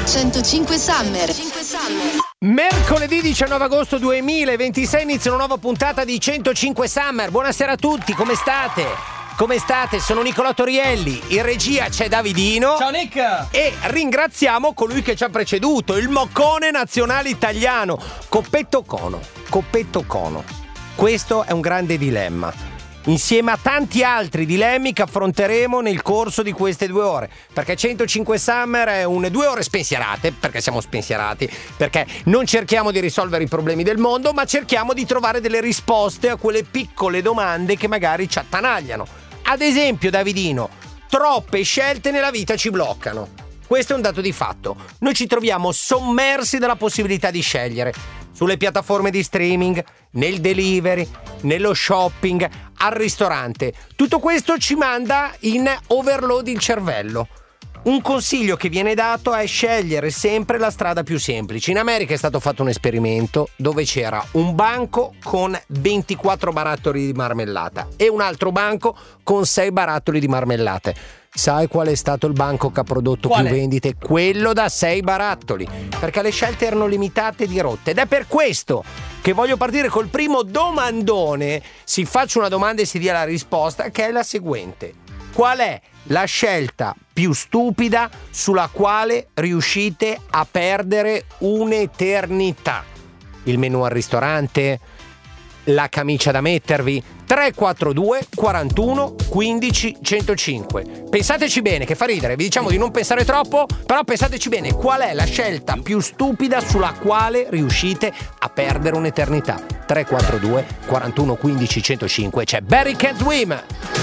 105 Summer. Mercoledì 19 agosto 2026 inizia una nuova puntata di 105 Summer. Buonasera a tutti, come state? Come state? Sono Nicolò Torielli, in regia c'è Davidino. Ciao Nick! E ringraziamo colui che ci ha preceduto, il moccone nazionale italiano, Coppetto Cono. Coppetto Cono. Questo è un grande dilemma, insieme a tanti altri dilemmi che affronteremo nel corso di queste 2 ore, perché 105 Summer è 2 ore spensierate, perché siamo spensierati, perché non cerchiamo di risolvere i problemi del mondo, ma cerchiamo di trovare delle risposte a quelle piccole domande che magari ci attanagliano. Ad esempio, Davidino, troppe scelte nella vita ci bloccano. Questo è un dato di fatto. Noi ci troviamo sommersi dalla possibilità di scegliere sulle piattaforme di streaming, nel delivery, nello shopping, al ristorante. Tutto questo ci manda in overload il cervello. Un consiglio che viene dato è scegliere sempre la strada più semplice. In America è stato fatto un esperimento dove c'era un banco con 24 barattoli di marmellata e un altro banco con 6 barattoli di marmellate. Sai qual è stato il banco che ha prodotto più vendite? Quello da 6 barattoli, perché le scelte erano limitate e dirotte. Ed è per questo che voglio partire col primo domandone. Si faccia una domanda e si dia la risposta, che è la seguente: qual è la scelta più stupida sulla quale riuscite a perdere un'eternità? Il menù al ristorante? La camicia da mettervi? 342 41 15 105. Pensateci bene, che fa ridere, vi diciamo di non pensare troppo, però pensateci bene, qual è la scelta più stupida sulla quale riuscite a perdere un'eternità? 342 41 15 105. C'è Barry Can't Swim.